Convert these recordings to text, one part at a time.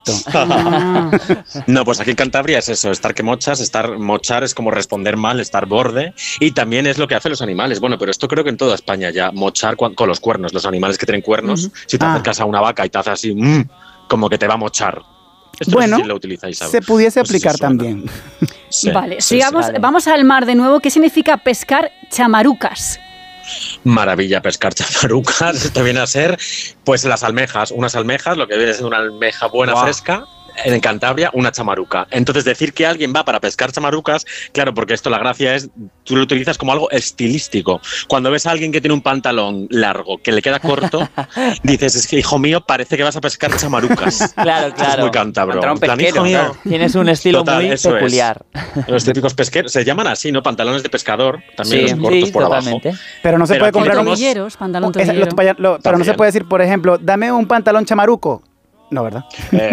No, pues aquí en Cantabria es eso, estar que mochas, mochar es como responder mal, estar borde, y también es lo que hacen los animales. Bueno, pero esto creo que en toda España ya, mochar con los cuernos, los animales que tienen cuernos, si te acercas a una vaca y te hace así, como que te va a mochar. Esto bueno, no sé si lo utilizáis, ¿sabes? Se pudiese aplicar también. Sí, vale, sigamos, vale. Vamos al mar de nuevo. ¿Qué significa pescar chamarucas? Maravilla, pescar chamarucas. Esto viene a ser, pues, las almejas. Unas almejas, lo que viene siendo una almeja buena, fresca. En Cantabria, una chamaruca. Entonces, decir que alguien va para pescar chamarucas, claro, porque esto la gracia es, tú lo utilizas como algo estilístico. Cuando ves a alguien que tiene un pantalón largo, que le queda corto, dices, es que, hijo mío, parece que vas a pescar chamarucas. Claro. Es muy cántabro. Pesquero, hijo tienes un estilo muy peculiar. Los típicos pesqueros, se llaman así, ¿no? Pantalones de pescador, también los cortos por totalmente. Abajo. Pero no se puede comprar pantalón tobillero. Pero no se puede decir, por ejemplo, dame un pantalón chamaruco. No, ¿verdad?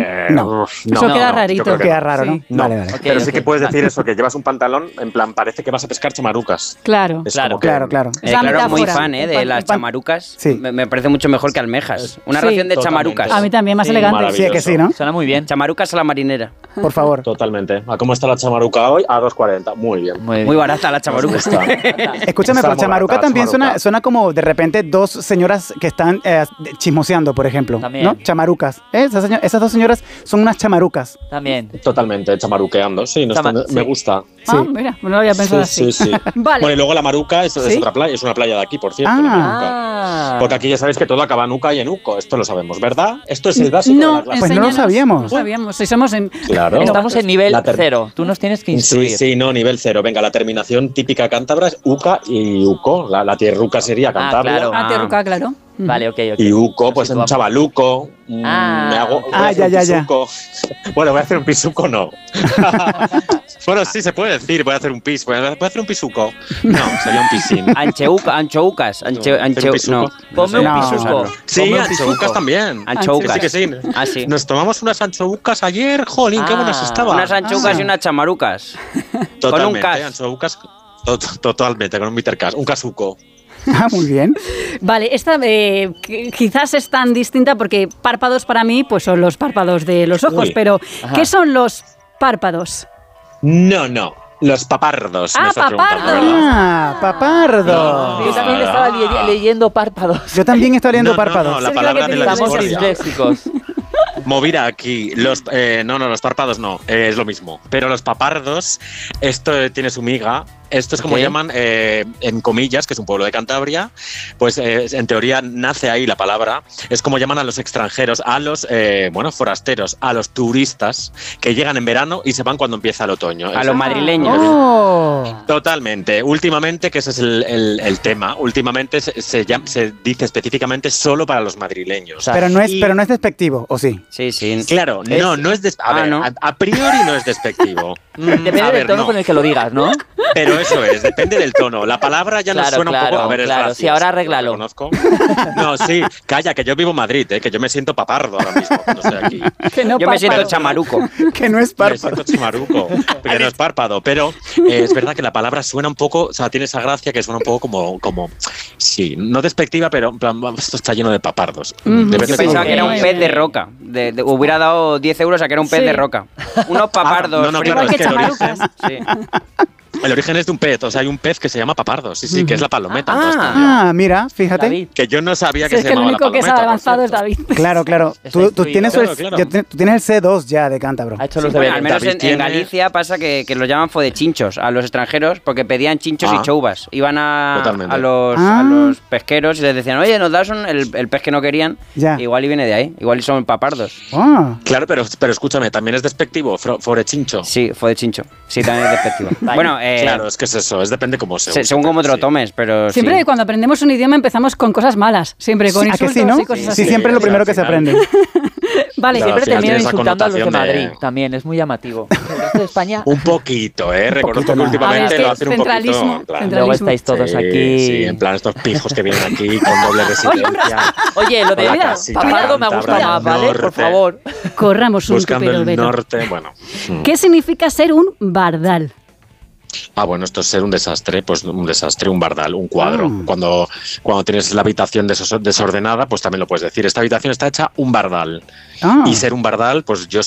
No. Eso queda rarito. Queda raro, ¿no? Vale. Pero sí que puedes decir eso, que llevas un pantalón, en plan, parece que vas a pescar chamarucas. Claro. Claro. Claro, muy fan de las chamarucas. Sí. Me parece mucho mejor que almejas. Una ración de chamarucas. A mí también, más elegante. Sí, que sí, ¿no? Suena muy bien. Chamarucas a la marinera. Por favor. Totalmente. ¿A cómo está la chamaruca hoy? A 2,40. Muy bien. Muy barata la chamaruca. Escúchame, pero chamaruca también suena como de repente 2 señoras que están chismoseando, por ejemplo. También. ¿No? Chamarucas. Esas 2 señoras son unas chamarucas. También. Totalmente, chamaruqueando. Sí, me gusta. Mira, no lo había pensado así. Sí. Vale. Bueno, y luego la Maruca es otra playa, es una playa de aquí, por cierto. Porque aquí ya sabéis que todo acaba en Uca y en Uco. Esto lo sabemos, ¿verdad? Esto es el básico de la clase. Pues no lo sabíamos. No sabíamos. Si somos Claro. Estamos en nivel 0. Tú nos tienes que instruir. Sí, no, nivel 0. Venga, la terminación típica cántabra es Uca y Uco. La tierruca sería Cantabria. Claro. Tierruca, claro. Vale, ok. Y Uco, pues un chavaluco. Me hago un pisuco. Bueno, voy a hacer un pisuco, no. Bueno, sí, se puede decir, voy a hacer un pis. ¿Voy a hacer un pisuco? No, sería un pisín. Anchoucas. No. Come un pisuco. Sí, anchoucas también. Anchoucas. Sí. Nos tomamos unas anchoucas ayer, jolín, qué buenas estaban. Unas anchoucas y unas chamarucas. Totalmente, con un anchoucas, totalmente, con un bittercas, un casuco. Muy bien. Vale, esta quizás es tan distinta porque párpados para mí pues son los párpados de los ojos, pero ¿qué son los párpados? No. Los papardos. Papardos. Yo también estaba leyendo párpados. Yo también estaba leyendo párpados. No, la palabra de la Estamos disléxicos. Movida aquí. Los párpados no, es lo mismo. Pero los papardos, esto tiene su miga. Esto es como llaman en Comillas, que es un pueblo de Cantabria, pues en teoría nace ahí la palabra, es como llaman a los extranjeros, a los forasteros, a los turistas que llegan en verano y se van cuando empieza el otoño. A los madrileños. Totalmente. Últimamente, que ese es el tema, últimamente se dice específicamente solo para los madrileños. O sea, pero no es despectivo, ¿o sí? Sí. Claro, no es despectivo. A priori no es despectivo. Depende del tono con el que lo digas, ¿no? Pero eso es, depende del tono. La palabra ya nos suena un poco. A ver, claro. Sí, ahora arréglalo. No, sí, calla, que yo vivo en Madrid, que yo me siento papardo ahora mismo cuando estoy aquí. Yo me siento chamaruco. Que no es párpado. Me siento chamaruco, que no es párpado. Pero es verdad que la palabra suena un poco, o sea, tiene esa gracia que suena un poco como sí, no despectiva, pero en plan, esto está lleno de papardos. Yo pensaba que era un pez de roca. Hubiera dado 10 euros a que era un pez de roca. Unos papardos. No, claro, es que el origen es de un pez, o sea, hay un pez que se llama papardo, sí, que es la palometa. Mira, fíjate. David. Que yo no sabía que se llamaba la palometa. El único que se ha avanzado es David. Claro. Tú tienes el C2 ya de cántabro. Ha hecho los deberes. Al menos en Galicia pasa que los llaman fodechinchos a los extranjeros porque pedían chinchos y choubas. Iban a los pesqueros y les decían, oye, nos das el pez que no querían. Igual y viene de ahí, igual y son papardos. Claro, pero escúchame, ¿también es despectivo, fodechincho? Sí, fodechincho. Sí, también es despectivo. Bueno, claro, es que es eso, depende cómo se use. Según cómo te lo tomes, pero siempre cuando aprendemos un idioma empezamos con cosas malas, siempre con insultos y cosas así. Sí, siempre es lo primero que se aprende. Vale, siempre termino insultando a los de Madrid, también, es muy llamativo. El resto de España... Un poquito, reconozco que últimamente lo hacen un poquito. Luego estáis todos aquí... Sí, en plan estos pijos que vienen aquí con doble residencia. Oye, lo de papardo me gusta más, ¿vale? Por favor. Corramos un buscando el norte, bueno. ¿Qué significa ser un bardal? Bueno, esto es ser un desastre, pues un desastre, un bardal, un cuadro. Cuando tienes la habitación desordenada, pues también lo puedes decir. Esta habitación está hecha un bardal. Y ser un bardal, pues yo